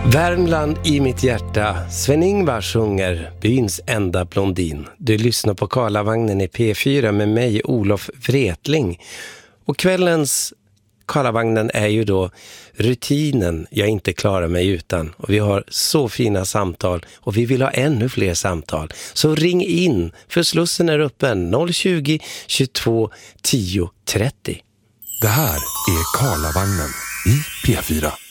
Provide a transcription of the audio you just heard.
Värmland i mitt hjärta. Sven-Ingvar sjunger Byns enda blondin. Du lyssnar på Karlavagnen i P4 med mig, Olof Wretling. Och kvällens Karlavagnen är ju då rutinen jag inte klarar mig utan. Och vi har så fina samtal och vi vill ha ännu fler samtal. Så ring in, för slussen är öppen 020 22 10 30. Det här är Karlavagnen i P4.